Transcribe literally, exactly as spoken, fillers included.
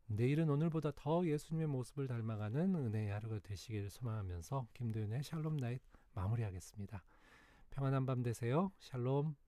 내일은 오늘보다 더 예수님의 모습을 닮아가는 은혜의 하루가 되시길 소망하면서 김도윤의 샬롬 나잇 마무리하겠습니다. 평안한 밤 되세요. 샬롬.